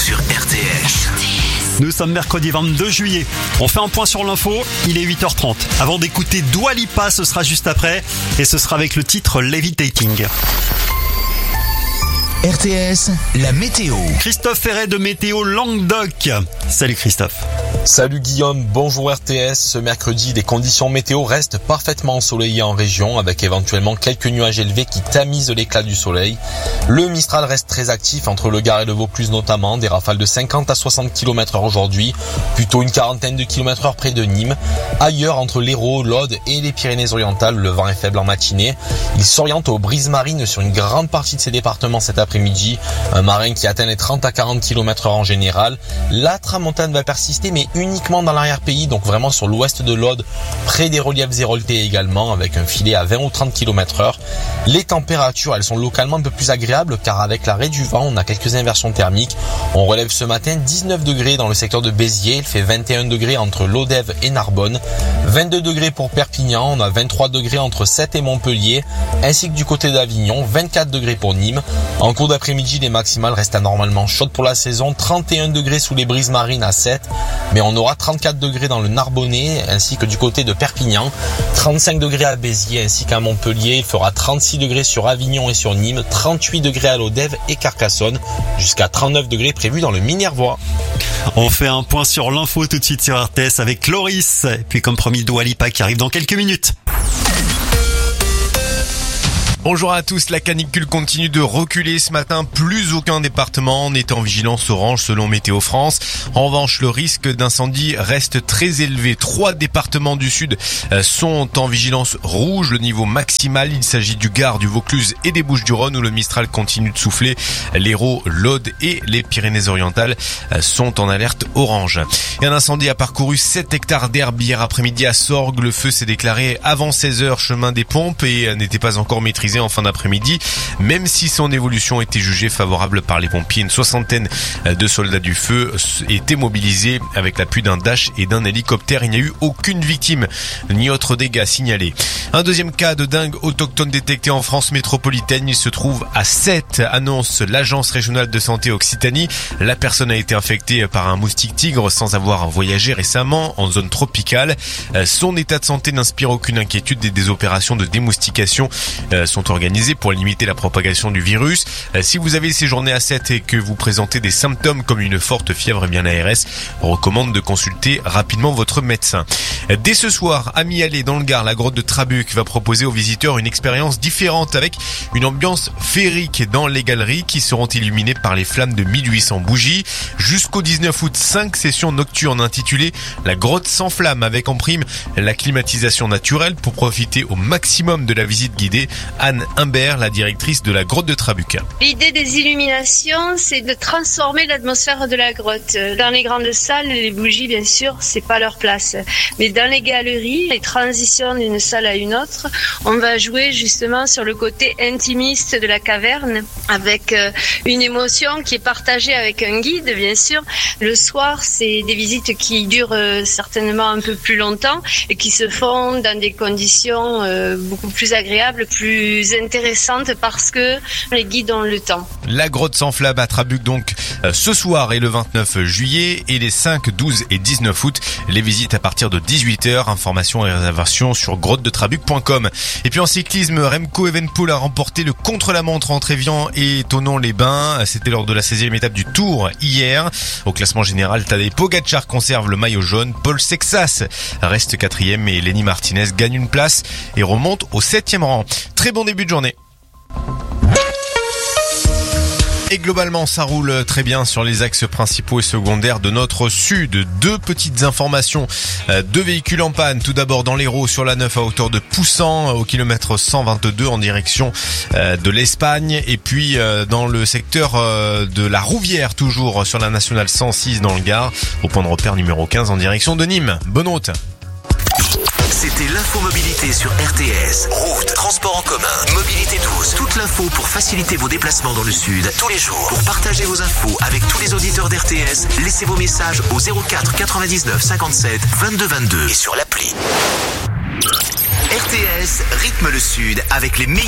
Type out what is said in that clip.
sur RTS. Nous sommes mercredi 22 juillet. On fait un point sur l'info, il est 8h30. Avant d'écouter Dua Lipa, ce sera juste après. Et ce sera avec le titre Levitating. RTS, la météo. Christophe Ferret de Météo Languedoc. Salut Christophe. Salut Guillaume, bonjour RTS. Ce mercredi, les conditions météo restent parfaitement ensoleillées en région, avec éventuellement quelques nuages élevés qui tamisent l'éclat du soleil. Le Mistral reste très actif entre le Gard et le Vaucluse notamment, des rafales de 50 à 60 km/h aujourd'hui, plutôt une quarantaine de km/h près de Nîmes. Ailleurs, entre l'Hérault, l'Aude et les Pyrénées-Orientales, le vent est faible en matinée. Il s'oriente aux brises marines sur une grande partie de ces départements cet après-midi. Un marin qui atteint les 30 à 40 km/h en général. La tramontane va persister, mais uniquement dans l'arrière-pays, donc vraiment sur l'ouest de l'Aude, près des reliefs héroltés également, avec un filet à 20 ou 30 km/h. Les températures, elles sont localement un peu plus agréables, car avec l'arrêt du vent, on a quelques inversions thermiques. On relève ce matin 19 degrés dans le secteur de Béziers, il fait 21 degrés entre Lodève et Narbonne, 22 degrés pour Perpignan, on a 23 degrés entre Sète et Montpellier, ainsi que du côté d'Avignon, 24 degrés pour Nîmes. En cours d'après-midi, les maximales restent anormalement chaudes pour la saison, 31 degrés sous les brises marines à Sète, mais on aura 34 degrés dans le Narbonnais, ainsi que du côté de Perpignan, 35 degrés à Béziers ainsi qu'à Montpellier, il fera 36 degrés sur Avignon et sur Nîmes, 38 degrés à Lodève et Carcassonne, jusqu'à 39 degrés prévus dans le Minervois. On fait un point sur l'info tout de suite sur RTS avec Loris. Et puis comme promis, Dua Lipa qui arrive dans quelques minutes. Bonjour à tous, la canicule continue de reculer ce matin, plus aucun département n'est en vigilance orange selon Météo France. En revanche, le risque d'incendie reste très élevé. 3 départements du sud sont en vigilance rouge, le niveau maximal. Il s'agit du Gard, du Vaucluse et des Bouches-du-Rhône où le Mistral continue de souffler. L'Hérault, l'Aude et les Pyrénées-Orientales sont en alerte orange. Et un incendie a parcouru 7 hectares d'herbe hier après-midi à Sorgues. Le feu s'est déclaré avant 16h chemin des Pompes et n'était pas encore maîtrisé en fin d'après-midi, même si son évolution était jugée favorable par les pompiers. Une soixantaine de soldats du feu étaient mobilisés avec l'appui d'un dash et d'un hélicoptère. Il n'y a eu aucune victime ni autre dégâts signalés. Un deuxième cas de dingue autochtone détecté en France métropolitaine. Il se trouve à Sète, annonce l'agence régionale de santé Occitanie. La personne a été infectée par un moustique tigre sans avoir voyagé récemment en zone tropicale. Son état de santé n'inspire aucune inquiétude et des opérations de démoustication sont organisées pour limiter la propagation du virus. Si vous avez séjourné à Sète et que vous présentez des symptômes comme une forte fièvre, eh bien l'ARS recommande de consulter rapidement votre médecin. Dès ce soir, à Mialet dans le Gard, la grotte de Trabuc va proposer aux visiteurs une expérience différente avec une ambiance féerique dans les galeries qui seront illuminées par les flammes de 1800 bougies. Jusqu'au 19 août, 5 sessions nocturnes intitulées La grotte sans flamme avec en prime la climatisation naturelle pour profiter au maximum de la visite guidée. Anne Humbert, la directrice de la grotte de Trabuc. L'idée des illuminations, c'est de transformer l'atmosphère de la grotte. Dans les grandes salles, les bougies, bien sûr, c'est pas leur place. Mais dans les galeries, les transitions d'une salle à une autre, on va jouer justement sur le côté intimiste de la caverne, avec une émotion qui est partagée avec un guide, bien sûr. Le soir, c'est des visites qui durent certainement un peu plus longtemps et qui se font dans des conditions beaucoup plus agréables, plus intéressantes parce que les guides ont le temps. La grotte sans flamme à Trabuc donc ce soir et le 29 juillet et les 5, 12 et 19 août. Les visites à partir de 18h. Informations et réservations sur grottedetrabuc.com. Et puis en cyclisme, Remco Evenepoel a remporté le contre-la-montre entre Évian et Thonon-les-Bains. C'était lors de la 16e étape du Tour hier. Au classement général, Tadej Pogačar conserve le maillot jaune. Paul Sexas reste 4e et Lenny Martinez gagne une place et remonte au 7e rang. Très bon début de journée. Et globalement, ça roule très bien sur les axes principaux et secondaires de notre sud. 2 petites informations. 2 véhicules en panne. Tout d'abord dans l'Hérault sur la 9 à hauteur de Poussan au kilomètre 122 en direction de l'Espagne. Et puis dans le secteur de la Rouvière, toujours sur la nationale 106 dans le Gard, au point de repère numéro 15 en direction de Nîmes. Bonne route. C'était l'infomobilité sur RTS. Route, transport en commun, mobilité douce. Toute l'info pour faciliter vos déplacements dans le sud tous les jours. Pour partager vos infos avec tous les auditeurs d'RTS, laissez vos messages au 04 99 57 22 22 et sur l'appli. RTS rythme le sud avec les meilleurs